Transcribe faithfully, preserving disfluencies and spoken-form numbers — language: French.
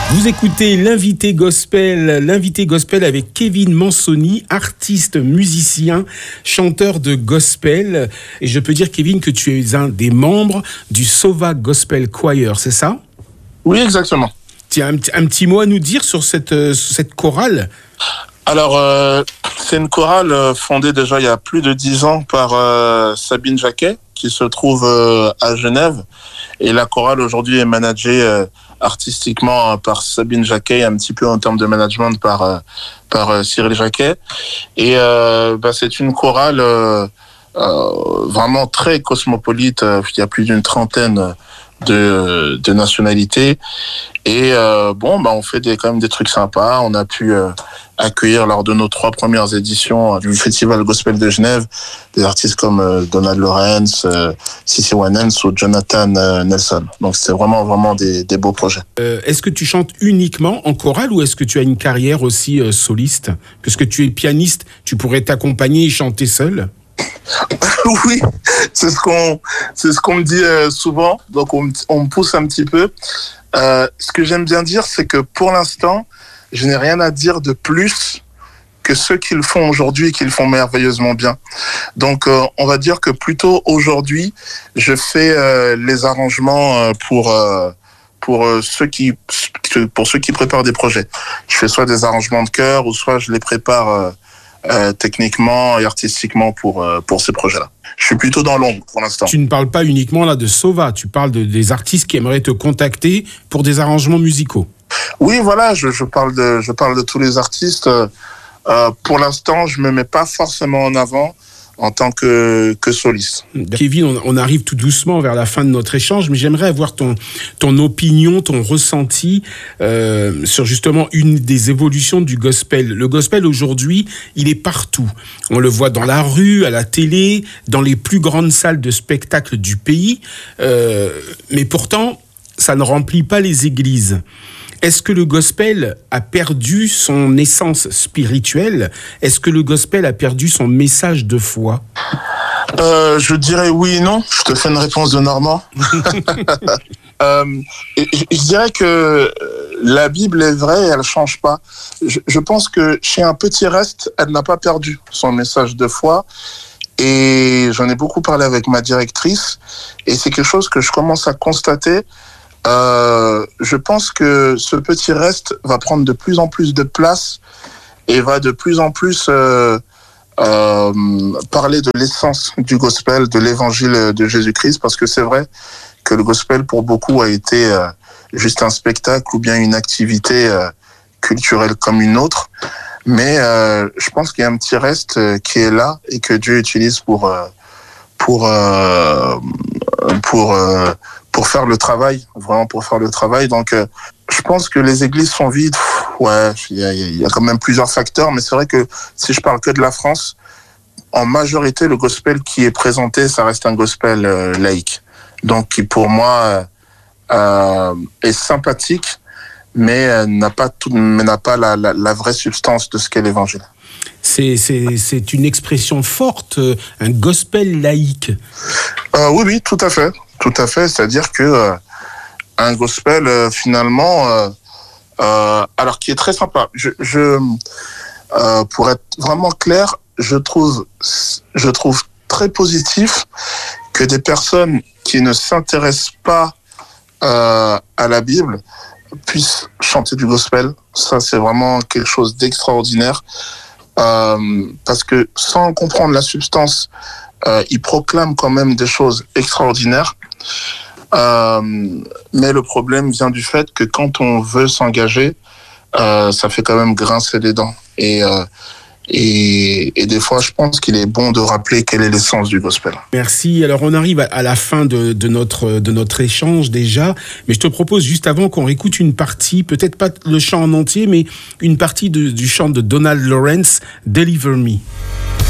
Vous écoutez l'invité gospel, l'invité gospel avec Kevin Mansoni, artiste, musicien, chanteur de gospel. Et je peux dire, Kevin, que tu es un des membres du Sova Gospel Choir, c'est ça? Oui, exactement. Tu as un, un petit mot à nous dire sur cette, euh, cette chorale? Alors, euh, c'est une chorale fondée déjà il y a plus de dix ans par euh, Sabine Jacquet, qui se trouve euh, à Genève. Et la chorale aujourd'hui est managée euh, artistiquement par Sabine Jacquet, un petit peu en termes de management par euh, par euh, Cyril Jacquet. Et euh, bah, c'est une chorale euh, euh, vraiment très cosmopolite. Il y a plus d'une trentaine de, de nationalités. Et euh, bon, bah on fait des, quand même des trucs sympas. On a pu euh, accueillir lors de nos trois premières éditions du Festival Gospel de Genève des artistes comme euh, Donald Lawrence, euh, Cissy Winans ou Jonathan euh, Nelson. Donc c'était vraiment vraiment des, des beaux projets. Euh, est-ce que tu chantes uniquement en chorale ou est-ce que tu as une carrière aussi euh, soliste? Puisque tu es pianiste, tu pourrais t'accompagner et chanter seul? Oui, c'est ce qu'on c'est ce qu'on me dit euh, souvent. Donc on, on me pousse un petit peu. Euh, ce que j'aime bien dire, c'est que pour l'instant, je n'ai rien à dire de plus que ceux qui le font aujourd'hui et qui le font merveilleusement bien. Donc, euh, on va dire que plutôt aujourd'hui, je fais euh, les arrangements euh, pour euh, pour euh, ceux qui pour ceux qui préparent des projets. Je fais soit des arrangements de chœur ou soit je les prépare euh, euh, techniquement et artistiquement pour euh, pour ces projets-là. Je suis plutôt dans l'ombre pour l'instant. Tu ne parles pas uniquement là de Sova, tu parles de, des artistes qui aimeraient te contacter pour des arrangements musicaux. Oui, voilà, je, je parle de je parle de tous les artistes. Euh, pour l'instant, je me mets pas forcément en avant en tant que que soliste. Kevin, on, on arrive tout doucement vers la fin de notre échange, mais j'aimerais avoir ton ton opinion, ton ressenti euh, sur justement une des évolutions du gospel. Le gospel aujourd'hui, il est partout. On le voit dans la rue, à la télé, dans les plus grandes salles de spectacle du pays, euh, mais pourtant, ça ne remplit pas les églises. Est-ce que le gospel a perdu son essence spirituelle? Est-ce que le gospel a perdu son message de foi? euh, Je dirais oui et non. Je te fais une réponse de Normand. euh, je, je dirais que la Bible est vraie et elle change pas. Je, je pense que chez Un Petit Reste, elle n'a pas perdu son message de foi. Et j'en ai beaucoup parlé avec ma directrice. Et c'est quelque chose que je commence à constater. Euh, je pense que ce petit reste va prendre de plus en plus de place et va de plus en plus euh, euh, parler de l'essence du gospel, de l'évangile de Jésus-Christ, parce que c'est vrai que le gospel pour beaucoup a été euh, juste un spectacle ou bien une activité euh, culturelle comme une autre, mais euh, je pense qu'il y a un petit reste euh, qui est là et que Dieu utilise pour euh, pour euh, pour euh, pour faire le travail, vraiment pour faire le travail. Donc, euh, je pense que les églises sont vides. Ouais, il y a, il y a quand même plusieurs facteurs, mais c'est vrai que si je parle que de la France, en majorité, le gospel qui est présenté, ça reste un gospel euh, laïque. Donc, qui pour moi euh, est sympathique, mais euh, n'a pas tout, mais n'a pas la, la, la vraie substance de ce qu'est l'évangile. C'est, c'est, c'est une expression forte, un gospel laïque. Euh, oui, oui, tout à fait. Tout à fait, c'est-à-dire que euh, un gospel euh, finalement, euh, euh, alors qui est très sympa. Je, je euh, pour être vraiment clair, je trouve, je trouve très positif que des personnes qui ne s'intéressent pas euh, à la Bible puissent chanter du gospel. Ça, c'est vraiment quelque chose d'extraordinaire euh, parce que sans comprendre la substance, euh, ils proclament quand même des choses extraordinaires. Euh, mais le problème vient du fait que quand on veut s'engager, euh, ça fait quand même grincer les dents. Et, euh, et, et des fois, je pense qu'il est bon de rappeler quelle est l'essence du gospel. Merci. Alors, on arrive à la fin de, de, notre, de notre échange déjà, mais je te propose juste avant qu'on réécoute une partie, peut-être pas le chant en entier, mais une partie de, du chant de Donald Lawrence, Deliver Me.